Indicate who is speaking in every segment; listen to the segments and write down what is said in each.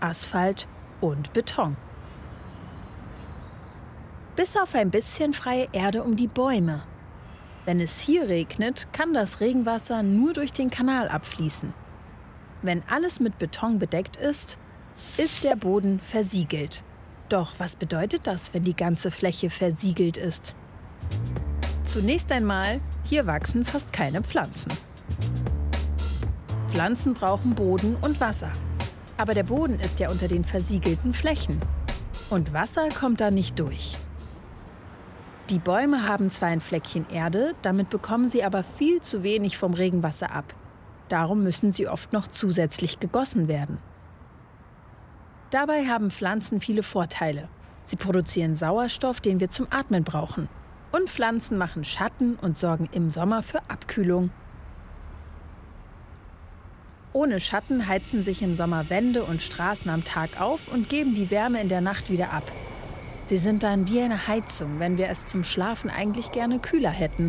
Speaker 1: Asphalt und Beton. Bis auf ein bisschen freie Erde um die Bäume. Wenn es hier regnet, kann das Regenwasser nur durch den Kanal abfließen. Wenn alles mit Beton bedeckt ist, ist der Boden versiegelt. Doch was bedeutet das, wenn die ganze Fläche versiegelt ist? Zunächst einmal, hier wachsen fast keine Pflanzen. Pflanzen brauchen Boden und Wasser. Aber der Boden ist ja unter den versiegelten Flächen. Und Wasser kommt da nicht durch. Die Bäume haben zwar ein Fleckchen Erde, damit bekommen sie aber viel zu wenig vom Regenwasser ab. Darum müssen sie oft noch zusätzlich gegossen werden. Dabei haben Pflanzen viele Vorteile. Sie produzieren Sauerstoff, den wir zum Atmen brauchen. Und Pflanzen machen Schatten und sorgen im Sommer für Abkühlung. Ohne Schatten heizen sich im Sommer Wände und Straßen am Tag auf und geben die Wärme in der Nacht wieder ab. Sie sind dann wie eine Heizung, wenn wir es zum Schlafen eigentlich gerne kühler hätten.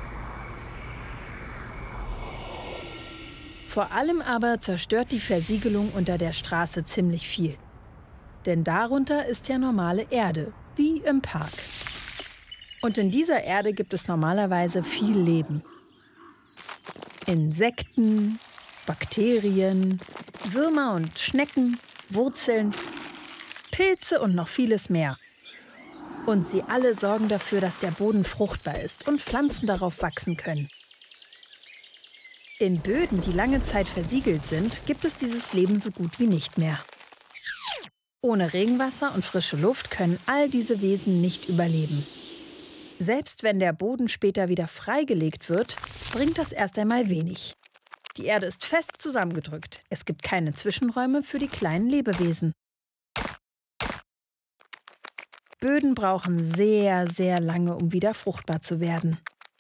Speaker 1: Vor allem aber zerstört die Versiegelung unter der Straße ziemlich viel. Denn darunter ist ja normale Erde, wie im Park. Und in dieser Erde gibt es normalerweise viel Leben. Insekten, Bakterien, Würmer und Schnecken, Wurzeln, Pilze und noch vieles mehr. Und sie alle sorgen dafür, dass der Boden fruchtbar ist und Pflanzen darauf wachsen können. In Böden, die lange Zeit versiegelt sind, gibt es dieses Leben so gut wie nicht mehr. Ohne Regenwasser und frische Luft können all diese Wesen nicht überleben. Selbst wenn der Boden später wieder freigelegt wird, bringt das erst einmal wenig. Die Erde ist fest zusammengedrückt. Es gibt keine Zwischenräume für die kleinen Lebewesen. Böden brauchen sehr, sehr lange, um wieder fruchtbar zu werden.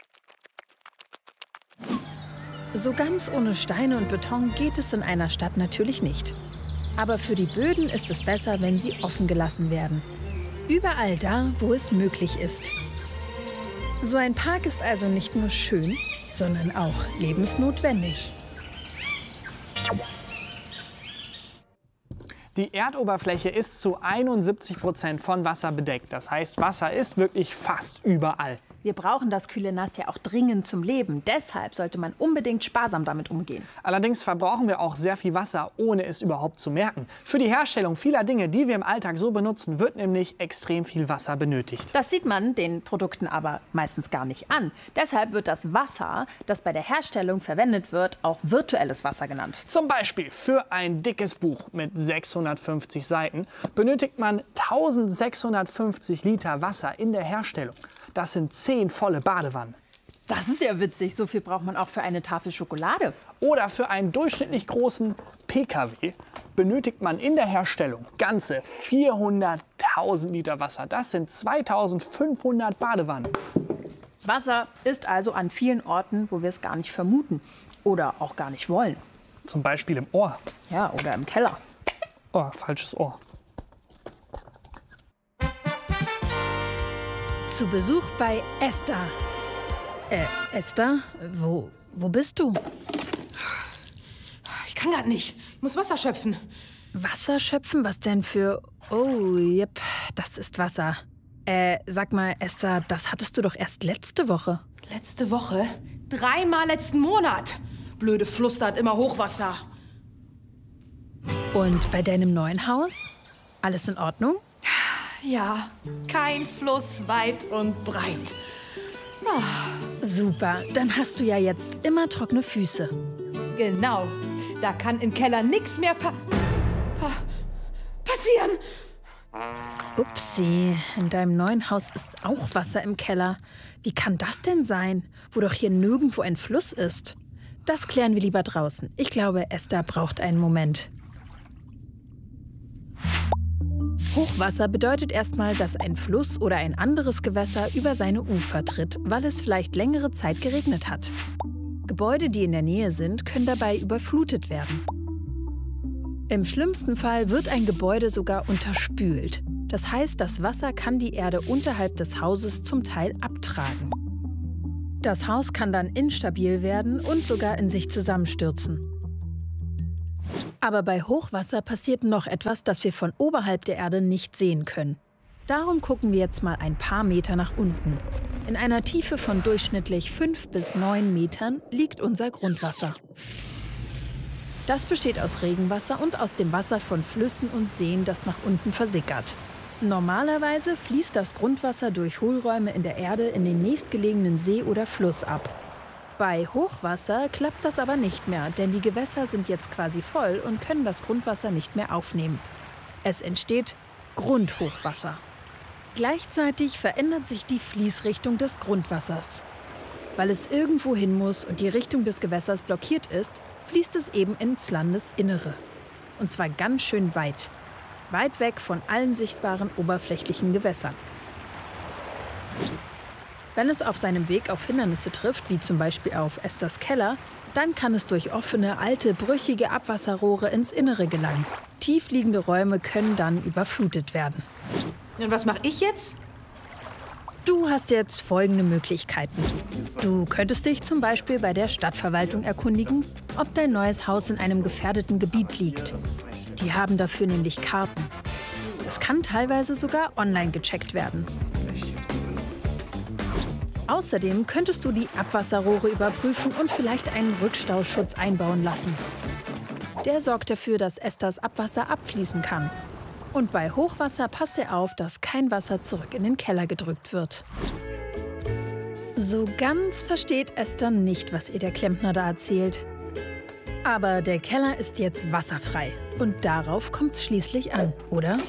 Speaker 1: So ganz ohne Steine und Beton geht es in einer Stadt natürlich nicht. Aber für die Böden ist es besser, wenn sie offen gelassen werden. Überall da, wo es möglich ist. So ein Park ist also nicht nur schön, sondern auch lebensnotwendig.
Speaker 2: Die Erdoberfläche ist zu 71% von Wasser bedeckt. Das heißt, Wasser ist wirklich fast überall.
Speaker 1: Wir brauchen das kühle Nass ja auch dringend zum Leben. Deshalb sollte man unbedingt sparsam damit umgehen.
Speaker 2: Allerdings verbrauchen wir auch sehr viel Wasser, ohne es überhaupt zu merken. Für die Herstellung vieler Dinge, die wir im Alltag so benutzen, wird nämlich extrem viel Wasser benötigt.
Speaker 1: Das sieht man den Produkten aber meistens gar nicht an. Deshalb wird das Wasser, das bei der Herstellung verwendet wird, auch virtuelles Wasser genannt.
Speaker 2: Zum Beispiel für ein dickes Buch mit 650 Seiten benötigt man 1650 Liter Wasser in der Herstellung. Das sind 10 volle Badewannen.
Speaker 1: Das ist ja witzig. So viel braucht man auch für eine Tafel Schokolade.
Speaker 2: Oder für einen durchschnittlich großen PKW benötigt man in der Herstellung ganze 400.000 Liter Wasser. Das sind 2500 Badewannen.
Speaker 1: Wasser ist also an vielen Orten, wo wir es gar nicht vermuten oder auch gar nicht wollen.
Speaker 2: Zum Beispiel im Ohr.
Speaker 1: Ja, oder im Keller.
Speaker 2: Oh, falsches Ohr.
Speaker 1: Zu Besuch bei Esther. Esther, wo bist du?
Speaker 3: Ich kann grad nicht. Ich muss Wasser schöpfen.
Speaker 1: Wasser schöpfen? Was denn für... Oh, yep, das ist Wasser. Sag mal, Esther, das hattest du doch erst letzte Woche.
Speaker 3: Letzte Woche? 3-mal letzten Monat. Blöde Fluss, da hat immer Hochwasser.
Speaker 1: Und bei deinem neuen Haus? Alles in Ordnung?
Speaker 3: Ja, kein Fluss weit und breit.
Speaker 1: Super, dann hast du ja jetzt immer trockene Füße.
Speaker 3: Genau, da kann im Keller nichts mehr passieren.
Speaker 1: Upsi, in deinem neuen Haus ist auch Wasser im Keller. Wie kann das denn sein, wo doch hier nirgendwo ein Fluss ist? Das klären wir lieber draußen. Ich glaube, Esther braucht einen Moment. Hochwasser bedeutet erstmal, dass ein Fluss oder ein anderes Gewässer über seine Ufer tritt, weil es vielleicht längere Zeit geregnet hat. Gebäude, die in der Nähe sind, können dabei überflutet werden. Im schlimmsten Fall wird ein Gebäude sogar unterspült. Das heißt, das Wasser kann die Erde unterhalb des Hauses zum Teil abtragen. Das Haus kann dann instabil werden und sogar in sich zusammenstürzen. Aber bei Hochwasser passiert noch etwas, das wir von oberhalb der Erde nicht sehen können. Darum gucken wir jetzt mal ein paar Meter nach unten. In einer Tiefe von durchschnittlich 5 bis 9 Metern liegt unser Grundwasser. Das besteht aus Regenwasser und aus dem Wasser von Flüssen und Seen, das nach unten versickert. Normalerweise fließt das Grundwasser durch Hohlräume in der Erde in den nächstgelegenen See oder Fluss ab. Bei Hochwasser klappt das aber nicht mehr, denn die Gewässer sind jetzt quasi voll und können das Grundwasser nicht mehr aufnehmen. Es entsteht Grundhochwasser. Gleichzeitig verändert sich die Fließrichtung des Grundwassers. Weil es irgendwo hin muss und die Richtung des Gewässers blockiert ist, fließt es eben ins Landesinnere. Und zwar ganz schön weit. Weit weg von allen sichtbaren oberflächlichen Gewässern. Wenn es auf seinem Weg auf Hindernisse trifft, wie zum Beispiel auf Esthers Keller, dann kann es durch offene, alte, brüchige Abwasserrohre ins Innere gelangen. Tiefliegende Räume können dann überflutet werden.
Speaker 3: Und was mache ich jetzt?
Speaker 1: Du hast jetzt folgende Möglichkeiten. Du könntest dich zum Beispiel bei der Stadtverwaltung erkundigen, ob dein neues Haus in einem gefährdeten Gebiet liegt. Die haben dafür nämlich Karten. Das kann teilweise sogar online gecheckt werden. Außerdem könntest du die Abwasserrohre überprüfen und vielleicht einen Rückstauschutz einbauen lassen. Der sorgt dafür, dass Esthers Abwasser abfließen kann. Und bei Hochwasser passt er auf, dass kein Wasser zurück in den Keller gedrückt wird. So ganz versteht Esther nicht, was ihr der Klempner da erzählt. Aber der Keller ist jetzt wasserfrei. Und darauf kommt es schließlich an, oder?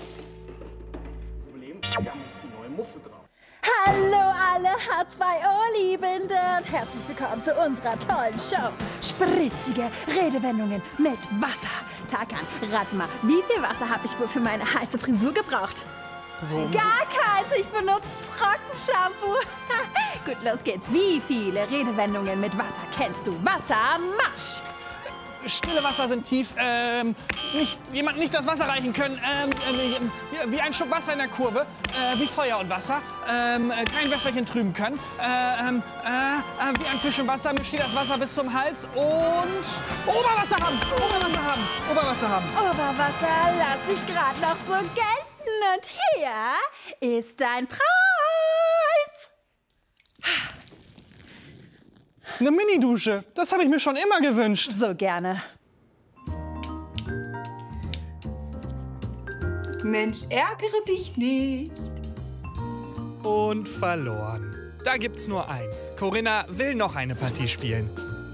Speaker 4: Hallo alle H2O-Liebende und herzlich willkommen zu unserer tollen Show. Spritzige Redewendungen mit Wasser. Tarkan, rate mal, wie viel Wasser habe ich wohl für meine heiße Frisur gebraucht?
Speaker 2: So.
Speaker 4: Gar keins, ich benutze Trockenshampoo. Gut, los geht's. Wie viele Redewendungen mit Wasser kennst du? Wassermarsch.
Speaker 2: Stille Wasser sind tief. Nicht das Wasser reichen können. Wie ein Schluck Wasser in der Kurve. Wie Feuer und Wasser. Kein Wässerchen trüben können. Wie ein Fisch im Wasser. Mir steht das Wasser bis zum Hals. Und Oberwasser haben.
Speaker 4: Oberwasser lass ich gerade noch so gelten. Und hier ist dein Preis.
Speaker 2: Eine Mini-Dusche. Das habe ich mir schon immer gewünscht.
Speaker 4: So gerne.
Speaker 3: Mensch, ärgere dich nicht.
Speaker 5: Und verloren. Da gibt's nur eins. Corinna will noch eine Partie spielen.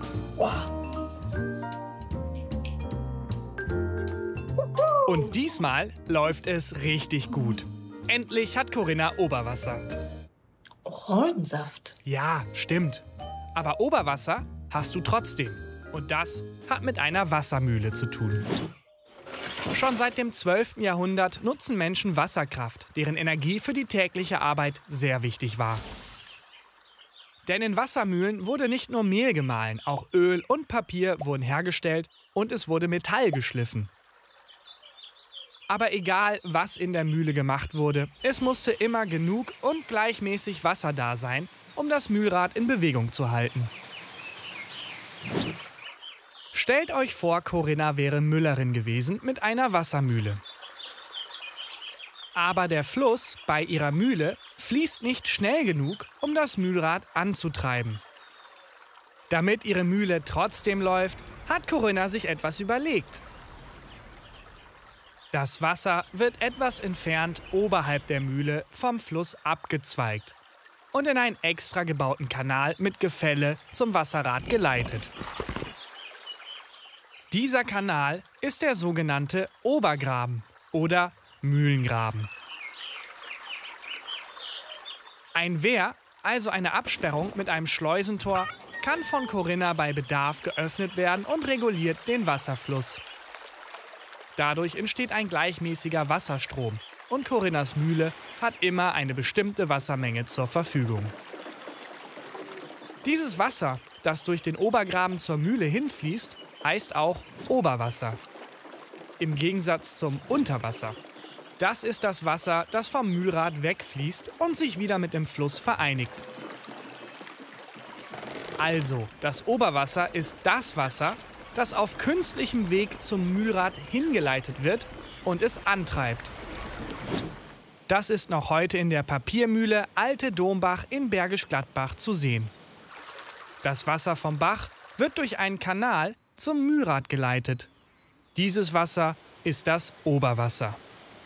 Speaker 5: Und diesmal läuft es richtig gut. Endlich hat Corinna Oberwasser.
Speaker 6: Orangensaft.
Speaker 5: Ja, stimmt. Aber Oberwasser hast du trotzdem. Und das hat mit einer Wassermühle zu tun. Schon seit dem 12. Jahrhundert nutzen Menschen Wasserkraft, deren Energie für die tägliche Arbeit sehr wichtig war. Denn in Wassermühlen wurde nicht nur Mehl gemahlen, auch Öl und Papier wurden hergestellt und es wurde Metall geschliffen. Aber egal, was in der Mühle gemacht wurde, es musste immer genug und gleichmäßig Wasser da sein, um das Mühlrad in Bewegung zu halten. Stellt euch vor, Corinna wäre Müllerin gewesen mit einer Wassermühle. Aber der Fluss bei ihrer Mühle fließt nicht schnell genug, um das Mühlrad anzutreiben. Damit ihre Mühle trotzdem läuft, hat Corinna sich etwas überlegt. Das Wasser wird etwas entfernt oberhalb der Mühle vom Fluss abgezweigt und in einen extra gebauten Kanal mit Gefälle zum Wasserrad geleitet. Dieser Kanal ist der sogenannte Obergraben oder Mühlengraben. Ein Wehr, also eine Absperrung mit einem Schleusentor, kann von Corinna bei Bedarf geöffnet werden und reguliert den Wasserfluss. Dadurch entsteht ein gleichmäßiger Wasserstrom und Corinnas Mühle hat immer eine bestimmte Wassermenge zur Verfügung. Dieses Wasser, das durch den Obergraben zur Mühle hinfließt, heißt auch Oberwasser. Im Gegensatz zum Unterwasser. Das ist das Wasser, das vom Mühlrad wegfließt und sich wieder mit dem Fluss vereinigt. Also, das Oberwasser ist das Wasser, das auf künstlichem Weg zum Mühlrad hingeleitet wird und es antreibt. Das ist noch heute in der Papiermühle Alte Dombach in Bergisch Gladbach zu sehen. Das Wasser vom Bach wird durch einen Kanal zum Mühlrad geleitet. Dieses Wasser ist das Oberwasser.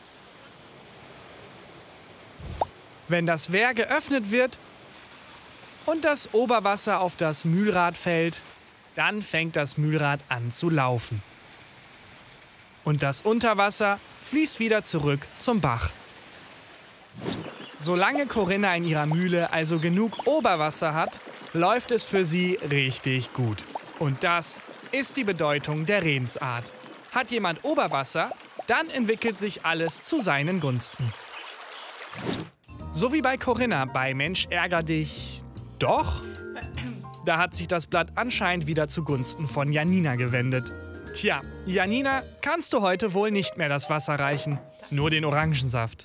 Speaker 5: Wenn das Wehr geöffnet wird und das Oberwasser auf das Mühlrad fällt, dann fängt das Mühlrad an zu laufen. Und das Unterwasser fließt wieder zurück zum Bach. Solange Corinna in ihrer Mühle also genug Oberwasser hat, läuft es für sie richtig gut. Und das ist die Bedeutung der Redensart. Hat jemand Oberwasser, dann entwickelt sich alles zu seinen Gunsten. So wie bei Corinna bei Mensch ärger dich doch. Da hat sich das Blatt anscheinend wieder zugunsten von Janina gewendet. Tja, Janina, kannst du heute wohl nicht mehr das Wasser reichen, nur den Orangensaft.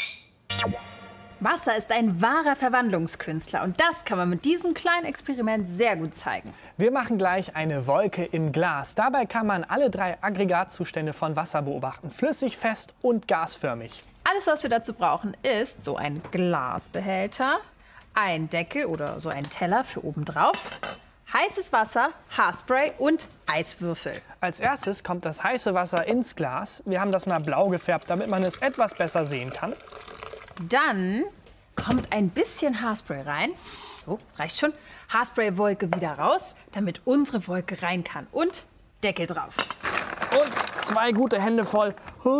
Speaker 1: Wasser ist ein wahrer Verwandlungskünstler und das kann man mit diesem kleinen Experiment sehr gut zeigen.
Speaker 2: Wir machen gleich eine Wolke im Glas. Dabei kann man alle 3 Aggregatzustände von Wasser beobachten. Flüssig, fest und gasförmig.
Speaker 1: Alles, was wir dazu brauchen, ist so ein Glasbehälter, ein Deckel oder so ein Teller für obendrauf, heißes Wasser, Haarspray und Eiswürfel.
Speaker 2: Als erstes kommt das heiße Wasser ins Glas. Wir haben das mal blau gefärbt, damit man es etwas besser sehen kann.
Speaker 1: Dann kommt ein bisschen Haarspray rein. So, das reicht schon. Haarspray-Wolke wieder raus, damit unsere Wolke rein kann. Und Deckel drauf.
Speaker 2: Und 2 gute Hände voll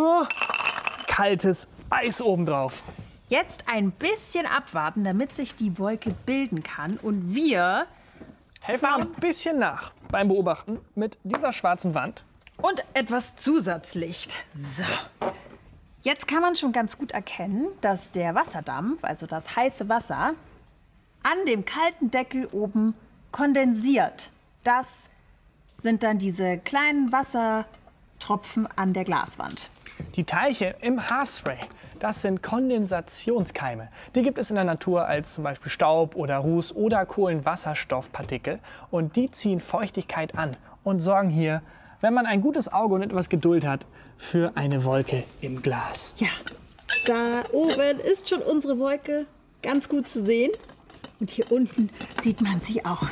Speaker 2: kaltes Eis obendrauf.
Speaker 1: Jetzt ein bisschen abwarten, damit sich die Wolke bilden kann. Und wir
Speaker 2: helfen ein bisschen nach beim Beobachten mit dieser schwarzen Wand.
Speaker 1: Und etwas Zusatzlicht. So. Jetzt kann man schon ganz gut erkennen, dass der Wasserdampf, also das heiße Wasser, an dem kalten Deckel oben kondensiert. Das sind dann diese kleinen Wassertropfen an der Glaswand.
Speaker 2: Die Teilchen im Haarspray, das sind Kondensationskeime. Die gibt es in der Natur als zum Beispiel Staub oder Ruß oder Kohlenwasserstoffpartikel. Und die ziehen Feuchtigkeit an und sorgen hier, wenn man ein gutes Auge und etwas Geduld hat, für eine Wolke im Glas.
Speaker 4: Ja, da oben ist schon unsere Wolke ganz gut zu sehen. Und hier unten sieht man sie auch.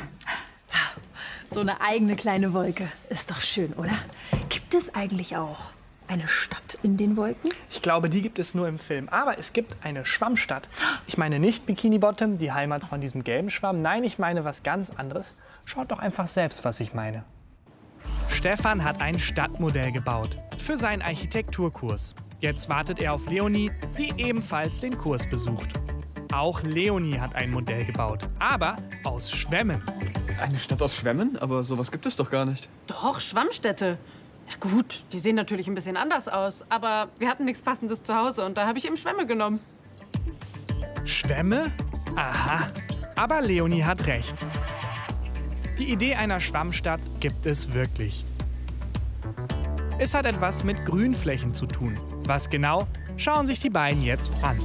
Speaker 1: So eine eigene kleine Wolke. Ist doch schön, oder? Gibt es eigentlich auch eine Stadt in den Wolken?
Speaker 2: Ich glaube, die gibt es nur im Film. Aber es gibt eine Schwammstadt. Ich meine nicht Bikini Bottom, die Heimat von diesem gelben Schwamm. Nein, ich meine was ganz anderes. Schaut doch einfach selbst, was ich meine.
Speaker 5: Stefan hat ein Stadtmodell gebaut für seinen Architekturkurs. Jetzt wartet er auf Leonie, die ebenfalls den Kurs besucht. Auch Leonie hat ein Modell gebaut, aber aus Schwämmen.
Speaker 6: Eine Stadt aus Schwämmen? Aber sowas gibt es doch gar nicht.
Speaker 3: Doch, Schwammstädte. Ja gut, die sehen natürlich ein bisschen anders aus, aber wir hatten nichts Passendes zu Hause und da habe ich eben Schwämme genommen.
Speaker 5: Schwämme? Aha, aber Leonie hat recht. Die Idee einer Schwammstadt gibt es wirklich. Es hat etwas mit Grünflächen zu tun. Was genau, schauen sich die beiden jetzt an.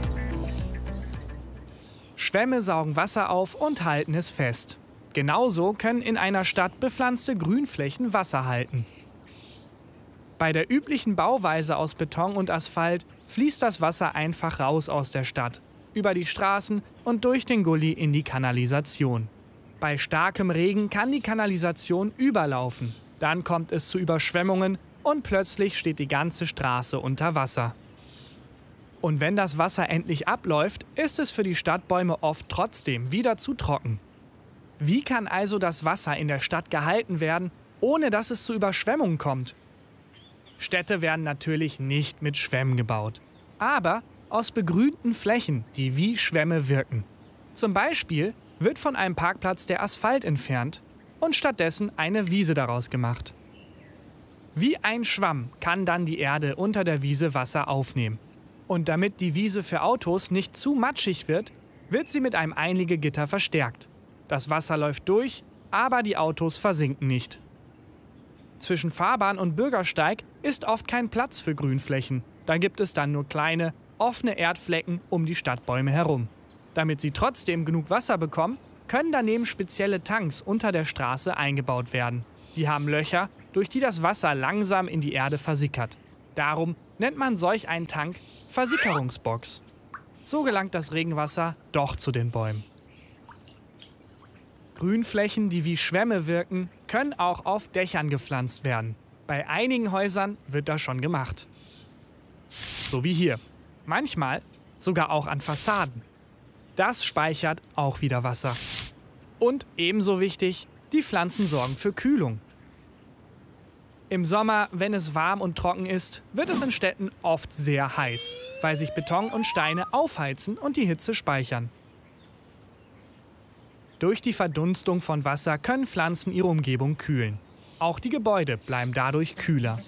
Speaker 5: Schwämme saugen Wasser auf und halten es fest. Genauso können in einer Stadt bepflanzte Grünflächen Wasser halten. Bei der üblichen Bauweise aus Beton und Asphalt fließt das Wasser einfach raus aus der Stadt, über die Straßen und durch den Gully in die Kanalisation. Bei starkem Regen kann die Kanalisation überlaufen. Dann kommt es zu Überschwemmungen und plötzlich steht die ganze Straße unter Wasser. Und wenn das Wasser endlich abläuft, ist es für die Stadtbäume oft trotzdem wieder zu trocken. Wie kann also das Wasser in der Stadt gehalten werden, ohne dass es zu Überschwemmungen kommt? Städte werden natürlich nicht mit Schwämmen gebaut, aber aus begrünten Flächen, die wie Schwämme wirken. Zum Beispiel wird von einem Parkplatz der Asphalt entfernt und stattdessen eine Wiese daraus gemacht. Wie ein Schwamm kann dann die Erde unter der Wiese Wasser aufnehmen. Und damit die Wiese für Autos nicht zu matschig wird, wird sie mit einem Einlegegitter verstärkt. Das Wasser läuft durch, aber die Autos versinken nicht. Zwischen Fahrbahn und Bürgersteig ist oft kein Platz für Grünflächen. Da gibt es dann nur kleine, offene Erdflecken um die Stadtbäume herum. Damit sie trotzdem genug Wasser bekommen, können daneben spezielle Tanks unter der Straße eingebaut werden. Die haben Löcher durch die das Wasser langsam in die Erde versickert. Darum nennt man solch einen Tank Versickerungsbox. So gelangt das Regenwasser doch zu den Bäumen. Grünflächen, die wie Schwämme wirken, können auch auf Dächern gepflanzt werden. Bei einigen Häusern wird das schon gemacht. So wie hier. Manchmal sogar auch an Fassaden. Das speichert auch wieder Wasser. Und ebenso wichtig, die Pflanzen sorgen für Kühlung. Im Sommer, wenn es warm und trocken ist, wird es in Städten oft sehr heiß, weil sich Beton und Steine aufheizen und die Hitze speichern. Durch die Verdunstung von Wasser können Pflanzen ihre Umgebung kühlen. Auch die Gebäude bleiben dadurch kühler.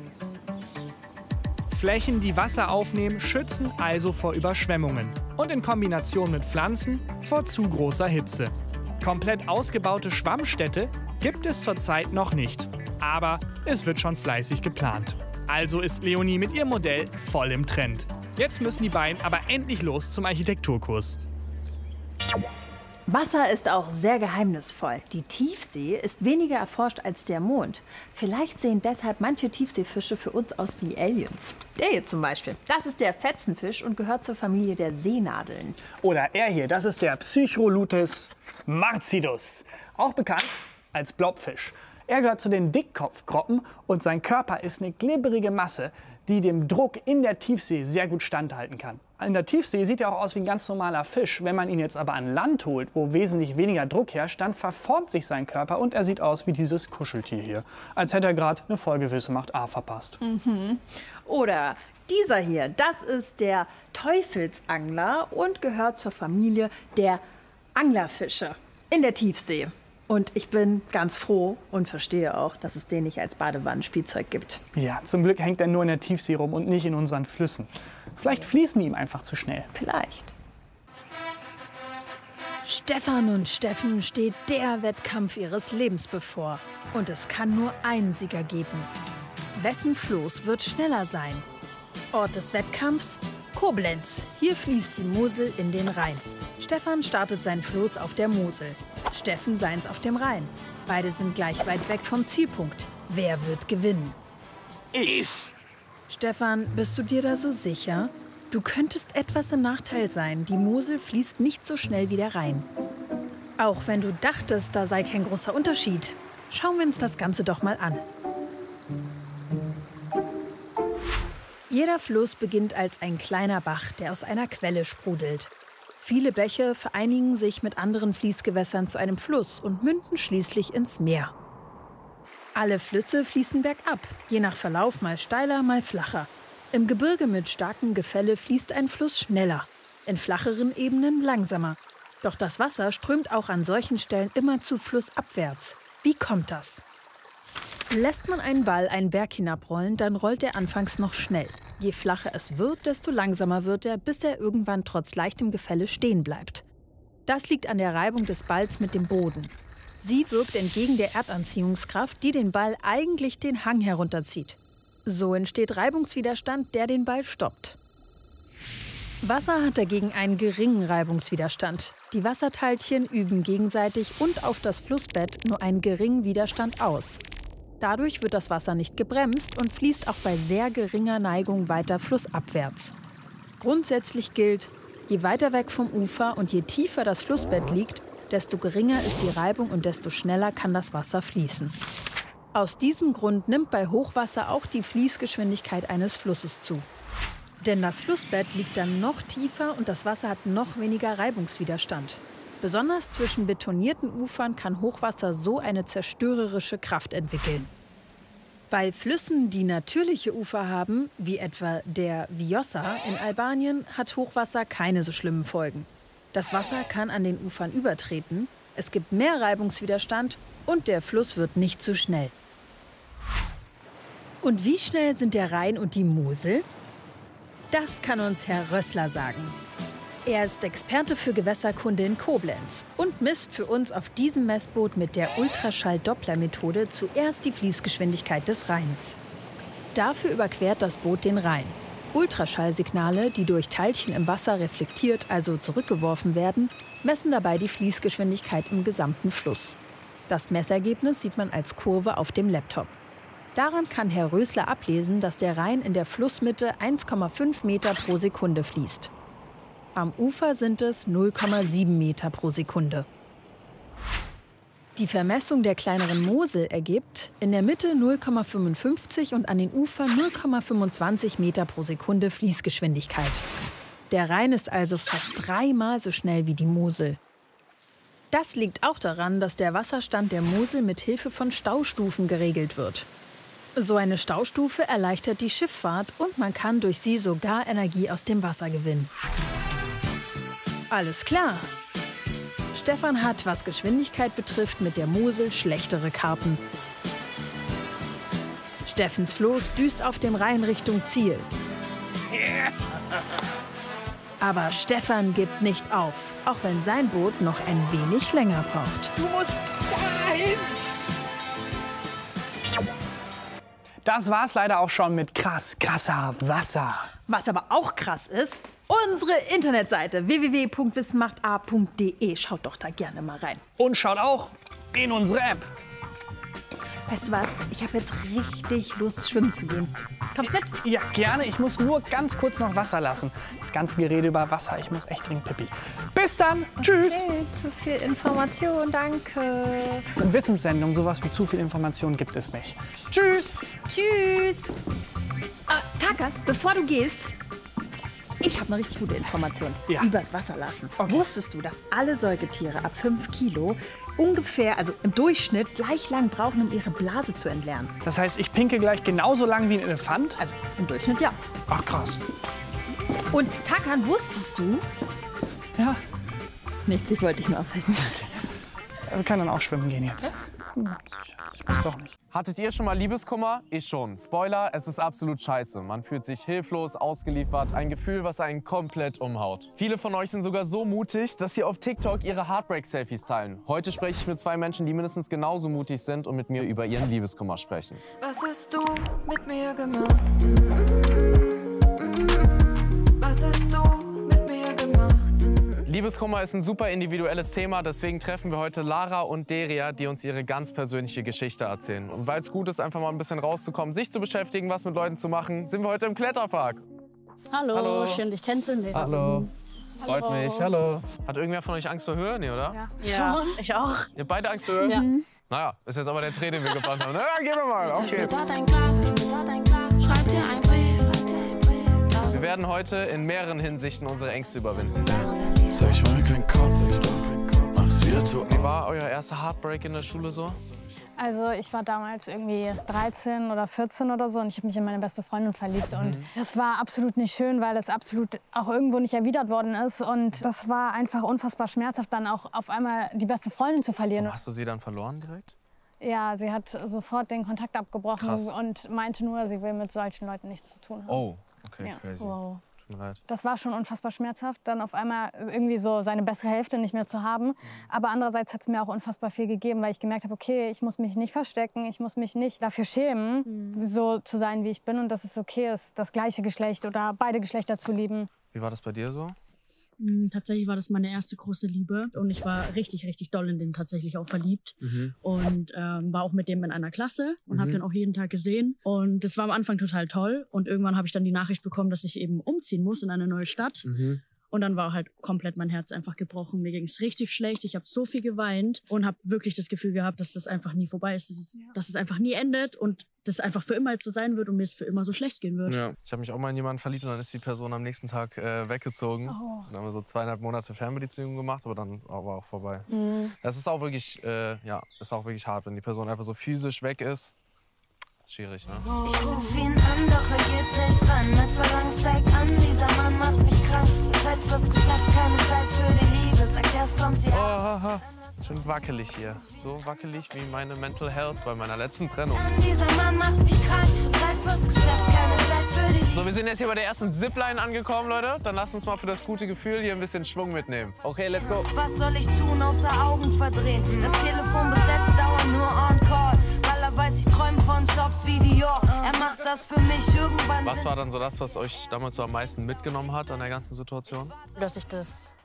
Speaker 5: Flächen, die Wasser aufnehmen, schützen also vor Überschwemmungen und in Kombination mit Pflanzen vor zu großer Hitze. Komplett ausgebaute Schwammstädte gibt es zurzeit noch nicht, aber es wird schon fleißig geplant. Also ist Leonie mit ihrem Modell voll im Trend. Jetzt müssen die beiden aber endlich los zum Architekturkurs.
Speaker 4: Wasser ist auch sehr geheimnisvoll. Die Tiefsee ist weniger erforscht als der Mond. Vielleicht sehen deshalb manche Tiefseefische für uns aus wie Aliens. Der hier zum Beispiel. Das ist der Fetzenfisch und gehört zur Familie der Seenadeln.
Speaker 2: Oder er hier, das ist der Psycholutes marcidus, auch bekannt als Blobfisch. Er gehört zu den Dickkopfgroppen und sein Körper ist eine glibberige Masse, die dem Druck in der Tiefsee sehr gut standhalten kann. In der Tiefsee sieht er auch aus wie ein ganz normaler Fisch. Wenn man ihn jetzt aber an Land holt, wo wesentlich weniger Druck herrscht, dann verformt sich sein Körper und er sieht aus wie dieses Kuscheltier hier. Als hätte er gerade eine Folge Wisse macht A verpasst.
Speaker 4: Oder dieser hier, das ist der Teufelsangler und gehört zur Familie der Anglerfische in der Tiefsee. Und ich bin ganz froh und verstehe auch, dass es den nicht als Badewannenspielzeug gibt.
Speaker 2: Ja, zum Glück hängt er nur in der Tiefsee rum und nicht in unseren Flüssen. Vielleicht fließen die ihm einfach zu schnell.
Speaker 4: Vielleicht.
Speaker 1: Stefan und Steffen steht der Wettkampf ihres Lebens bevor. Und es kann nur einen Sieger geben. Wessen Floß wird schneller sein? Ort des Wettkampfs? Koblenz. Hier fließt die Mosel in den Rhein. Stefan startet sein Floß auf der Mosel. Steffen seins auf dem Rhein. Beide sind gleich weit weg vom Zielpunkt. Wer wird gewinnen?
Speaker 2: Ich!
Speaker 1: Stefan, bist du dir da so sicher? Du könntest etwas im Nachteil sein. Die Mosel fließt nicht so schnell wie der Rhein. Auch wenn du dachtest, da sei kein großer Unterschied. Schauen wir uns das Ganze doch mal an. Jeder Fluss beginnt als ein kleiner Bach, der aus einer Quelle sprudelt. Viele Bäche vereinigen sich mit anderen Fließgewässern zu einem Fluss und münden schließlich ins Meer. Alle Flüsse fließen bergab, je nach Verlauf mal steiler, mal flacher. Im Gebirge mit starkem Gefälle fließt ein Fluss schneller, in flacheren Ebenen langsamer. Doch das Wasser strömt auch an solchen Stellen immer zu flussabwärts. Wie kommt das? Lässt man einen Ball einen Berg hinabrollen, dann rollt er anfangs noch schnell. Je flacher es wird, desto langsamer wird er, bis er irgendwann trotz leichtem Gefälle stehen bleibt. Das liegt an der Reibung des Balls mit dem Boden. Sie wirkt entgegen der Erdanziehungskraft, die den Ball eigentlich den Hang herunterzieht. So entsteht Reibungswiderstand, der den Ball stoppt. Wasser hat dagegen einen geringen Reibungswiderstand. Die Wasserteilchen üben gegenseitig und auf das Flussbett nur einen geringen Widerstand aus. Dadurch wird das Wasser nicht gebremst und fließt auch bei sehr geringer Neigung weiter flussabwärts. Grundsätzlich gilt, je weiter weg vom Ufer und je tiefer das Flussbett liegt, desto geringer ist die Reibung und desto schneller kann das Wasser fließen. Aus diesem Grund nimmt bei Hochwasser auch die Fließgeschwindigkeit eines Flusses zu. Denn das Flussbett liegt dann noch tiefer und das Wasser hat noch weniger Reibungswiderstand. Besonders zwischen betonierten Ufern kann Hochwasser so eine zerstörerische Kraft entwickeln. Bei Flüssen, die natürliche Ufer haben, wie etwa der Vjosa in Albanien, hat Hochwasser keine so schlimmen Folgen. Das Wasser kann an den Ufern übertreten, es gibt mehr Reibungswiderstand und der Fluss wird nicht zu schnell. Und wie schnell sind der Rhein und die Mosel? Das kann uns Herr Rössler sagen. Er ist Experte für Gewässerkunde in Koblenz und misst für uns auf diesem Messboot mit der Ultraschall-Doppler-Methode zuerst die Fließgeschwindigkeit des Rheins. Dafür überquert das Boot den Rhein. Ultraschallsignale, die durch Teilchen im Wasser reflektiert, also zurückgeworfen werden, messen dabei die Fließgeschwindigkeit im gesamten Fluss. Das Messergebnis sieht man als Kurve auf dem Laptop. Daran kann Herr Rösler ablesen, dass der Rhein in der Flussmitte 1,5 Meter pro Sekunde fließt. Am Ufer sind es 0,7 Meter pro Sekunde. Die Vermessung der kleineren Mosel ergibt in der Mitte 0,55 und an den Ufern 0,25 Meter pro Sekunde Fließgeschwindigkeit. Der Rhein ist also fast 3-mal so schnell wie die Mosel. Das liegt auch daran, dass der Wasserstand der Mosel mit Hilfe von Staustufen geregelt wird. So eine Staustufe erleichtert die Schifffahrt und man kann durch sie sogar Energie aus dem Wasser gewinnen. Alles klar. Stefan hat, was Geschwindigkeit betrifft, mit der Mosel schlechtere Karten. Steffens Floß düst auf dem Rhein Richtung Ziel. Aber Stefan gibt nicht auf, auch wenn sein Boot noch ein wenig länger braucht.
Speaker 2: Du musst dahin! Das war's leider auch schon mit krasser Wasser.
Speaker 4: Was aber auch krass ist, unsere Internetseite www.wissenmachta.de. Schaut doch da gerne mal rein.
Speaker 2: Und schaut auch in unsere App.
Speaker 4: Weißt du was? Ich habe jetzt richtig Lust, schwimmen zu gehen. Kommst mit?
Speaker 2: Ja, gerne. Ich muss nur ganz kurz noch Wasser lassen. Das ganze Gerede über Wasser. Ich muss echt dringend pipi. Bis dann. Tschüss.
Speaker 4: Okay, zu viel Information, danke.
Speaker 2: Das ist eine Wissenssendung. Sowas wie zu viel Information gibt es nicht. Tschüss.
Speaker 4: Tschüss. Taka, bevor du gehst, ich habe eine richtig gute Information übers Wasserlassen.
Speaker 2: Okay.
Speaker 4: Wusstest du, dass alle Säugetiere ab 5 Kilo ungefähr, also im Durchschnitt, gleich lang brauchen, um ihre Blase zu entleeren?
Speaker 2: Das heißt, ich pinke gleich genauso lang wie ein Elefant?
Speaker 4: Also im Durchschnitt ja.
Speaker 2: Ach, krass.
Speaker 4: Und Takan, wusstest du?
Speaker 2: Ja.
Speaker 4: Nichts, ich wollte dich nur aufhalten.
Speaker 2: Wir können dann auch schwimmen gehen jetzt. Ich muss doch nicht.
Speaker 7: Hattet ihr schon mal Liebeskummer? Ich schon. Spoiler, es ist absolut scheiße. Man fühlt sich hilflos, ausgeliefert, ein Gefühl, was einen komplett umhaut. Viele von euch sind sogar so mutig, dass sie auf TikTok ihre Heartbreak-Selfies teilen. Heute spreche ich mit 2 Menschen, die mindestens genauso mutig sind und mit mir über ihren Liebeskummer sprechen.
Speaker 8: Was hast du mit mir gemacht? Was hast du mit mir gemacht?
Speaker 7: Liebeskummer ist ein super individuelles Thema, deswegen treffen wir heute Lara und Deria, die uns ihre ganz persönliche Geschichte erzählen. Und weil es gut ist, einfach mal ein bisschen rauszukommen, sich zu beschäftigen, was mit Leuten zu machen, sind wir heute im Kletterpark.
Speaker 9: Hallo, schön dich kennenzulernen.
Speaker 7: Hallo. Freut mich, hallo. Hat irgendwer von euch Angst vor Höhe, nee, oder?
Speaker 9: Ja, ich auch.
Speaker 7: Ihr habt beide Angst vor Höhe?
Speaker 9: Ja.
Speaker 7: Naja, ist jetzt aber der Dreh, den wir geplant haben. Na, gehen wir mal, auf geht's.
Speaker 8: Schreib dir ein Brief.
Speaker 7: Wir werden heute in mehreren Hinsichten unsere Ängste überwinden.
Speaker 10: Sag ich mal kein Kopf, mach's wieder zu.
Speaker 7: Wie war euer erster Heartbreak in der Schule so?
Speaker 11: Also ich war damals irgendwie 13 oder 14 oder so und ich habe mich in meine beste Freundin verliebt. Und das war absolut nicht schön, weil es absolut auch irgendwo nicht erwidert worden ist. Und das war einfach unfassbar schmerzhaft, dann auch auf einmal die beste Freundin zu verlieren.
Speaker 7: Hast du sie dann verloren direkt?
Speaker 11: Ja, sie hat sofort den Kontakt abgebrochen.
Speaker 7: Krass.
Speaker 11: Und meinte nur, sie will mit solchen Leuten nichts zu tun haben.
Speaker 7: Oh, okay,
Speaker 11: Ja.
Speaker 7: crazy.
Speaker 11: Wow.
Speaker 7: Tut mir leid.
Speaker 11: Das war schon unfassbar schmerzhaft, dann auf einmal irgendwie so seine bessere Hälfte nicht mehr zu haben. Aber andererseits hat es mir auch unfassbar viel gegeben, weil ich gemerkt habe, okay, ich muss mich nicht verstecken, ich muss mich nicht dafür schämen, so zu sein, wie ich bin. Und dass es okay ist, das gleiche Geschlecht oder beide Geschlechter zu lieben.
Speaker 7: Wie war das bei dir so?
Speaker 9: Tatsächlich war das meine erste große Liebe und ich war richtig, richtig doll in den tatsächlich auch verliebt und war auch mit dem in einer Klasse und habe den auch jeden Tag gesehen und das war am Anfang total toll und irgendwann habe ich dann die Nachricht bekommen, dass ich eben umziehen muss in eine neue Stadt und dann war halt komplett mein Herz einfach gebrochen. Mir ging es richtig schlecht, ich habe so viel geweint und habe wirklich das Gefühl gehabt, dass das einfach nie vorbei ist, dass es einfach nie endet und das einfach für immer so sein wird und mir es für immer so schlecht gehen wird.
Speaker 7: Ja. Ich habe mich auch mal in jemanden verliebt und dann ist die Person am nächsten Tag weggezogen.
Speaker 11: Oh.
Speaker 7: Dann haben wir so 2,5 Monate Fernbeziehung gemacht, aber dann war auch vorbei. Das ist auch wirklich, ist auch wirklich hart, wenn die Person einfach so physisch weg ist. Schwierig, ne?
Speaker 8: Ich ruf ihn an, doch er geht nicht ran. Mit Verlangen steigt an, dieser Mann macht mich krank. Ihr seid was geschafft, keine Zeit für die Liebe. Sag, erst kommt ihr.
Speaker 7: Schön wackelig hier. So wackelig wie meine Mental Health bei meiner letzten Trennung.
Speaker 8: Dieser Mann macht mich krank. Ihr seid was geschafft, keine Zeit für die Liebe.
Speaker 7: So, wir sind jetzt hier bei der ersten Zipline angekommen, Leute. Dann lasst uns mal für das gute Gefühl hier ein bisschen Schwung mitnehmen. Okay, let's go.
Speaker 8: Was soll ich tun, außer Augen verdrehen? Das Telefon besetzt, dauert nur on call. Weil er weiß, ich träume von Jobs wie Dior. Er macht das für mich irgendwann.
Speaker 7: Was war dann so das, was euch damals so am meisten mitgenommen hat an der ganzen Situation?
Speaker 9: Dass ich das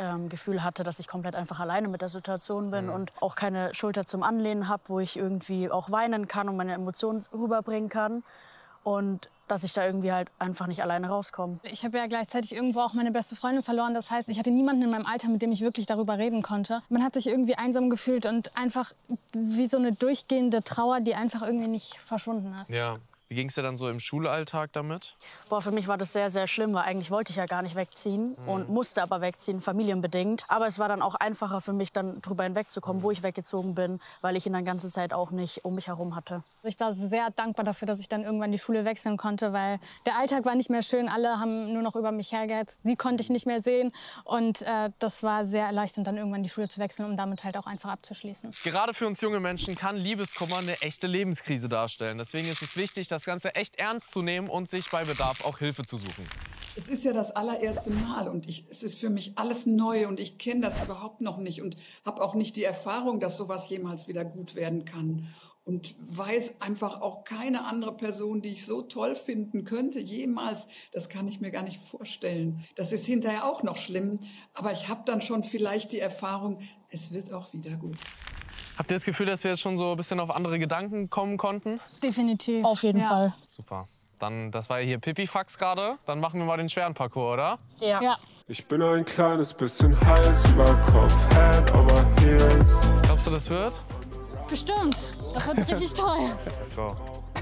Speaker 9: Gefühl hatte, dass ich komplett einfach alleine mit der Situation bin und auch keine Schulter zum Anlehnen habe, wo ich irgendwie auch weinen kann und meine Emotionen rüberbringen kann. Und dass ich da irgendwie halt einfach nicht alleine rauskomme.
Speaker 11: Ich habe ja gleichzeitig irgendwo auch meine beste Freundin verloren. Das heißt, ich hatte niemanden in meinem Alter, mit dem ich wirklich darüber reden konnte. Man hat sich irgendwie einsam gefühlt und einfach wie so eine durchgehende Trauer, die einfach irgendwie nicht verschwunden ist.
Speaker 7: Ja. Wie ging es dir dann so im Schulalltag damit?
Speaker 9: Boah, für mich war das sehr, sehr schlimm, weil eigentlich wollte ich ja gar nicht wegziehen und musste aber wegziehen, familienbedingt. Aber es war dann auch einfacher für mich, dann drüber hinwegzukommen, wo ich weggezogen bin, weil ich ihn dann ganze Zeit auch nicht um mich herum hatte.
Speaker 11: Ich war sehr dankbar dafür, dass ich dann irgendwann die Schule wechseln konnte, weil der Alltag war nicht mehr schön. Alle haben nur noch über mich hergehetzt. Sie konnte ich nicht mehr sehen. Und das war sehr erleichternd, dann irgendwann die Schule zu wechseln, um damit halt auch einfach abzuschließen.
Speaker 7: Gerade für uns junge Menschen kann Liebeskummer eine echte Lebenskrise darstellen. Deswegen ist es wichtig, das Ganze echt ernst zu nehmen und sich bei Bedarf auch Hilfe zu suchen.
Speaker 12: Es ist ja das allererste Mal und es ist für mich alles neu und ich kenne das überhaupt noch nicht und habe auch nicht die Erfahrung, dass sowas jemals wieder gut werden kann. Und weiß einfach auch keine andere Person, die ich so toll finden könnte, jemals. Das kann ich mir gar nicht vorstellen. Das ist hinterher auch noch schlimm, aber ich habe dann schon vielleicht die Erfahrung, es wird auch wieder gut.
Speaker 7: Habt ihr das Gefühl, dass wir jetzt schon so ein bisschen auf andere Gedanken kommen konnten?
Speaker 11: Definitiv.
Speaker 9: Auf jeden Fall.
Speaker 7: Super. Dann, das war ja hier Pipifax gerade. Dann machen wir mal den schweren Parcours, oder?
Speaker 9: Ja.
Speaker 10: Ich bin ein kleines bisschen Hals über Kopf, Head over Heels.
Speaker 7: Glaubst du, das wird?
Speaker 11: Bestimmt. Das wird richtig toll.
Speaker 7: Let's go.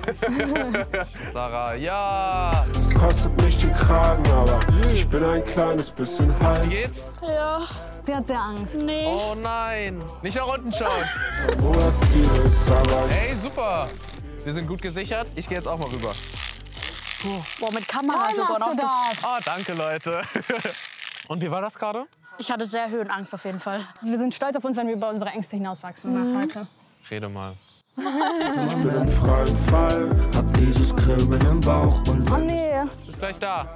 Speaker 7: Lara, ja!
Speaker 10: Es kostet mich den Kragen, aber ich bin ein kleines bisschen Hals.
Speaker 7: Wie geht's?
Speaker 9: Ja.
Speaker 11: Sie hat sehr Angst.
Speaker 9: Nee.
Speaker 7: Oh nein! Nicht nach unten schauen!
Speaker 10: Wo das Ziel ist, aber
Speaker 7: Ey, super! Wir sind gut gesichert. Ich gehe jetzt auch mal rüber.
Speaker 9: Boah, mit Kamera sogar noch.
Speaker 7: Oh, danke, Leute. Und wie war das gerade?
Speaker 9: Ich hatte sehr Höhenangst auf jeden Fall.
Speaker 11: Wir sind stolz auf uns, wenn wir über unsere Ängste hinauswachsen nach heute.
Speaker 7: Rede mal.
Speaker 10: ich bin im freien Fall. Hab dieses Kribbeln im Bauch und
Speaker 11: Oh nee.
Speaker 7: Bis gleich da.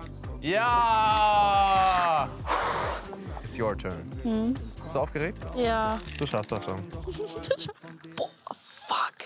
Speaker 7: Ja! It's your turn. Bist du aufgeregt?
Speaker 9: Ja.
Speaker 7: Du schaffst das schon.
Speaker 9: Boah, fuck.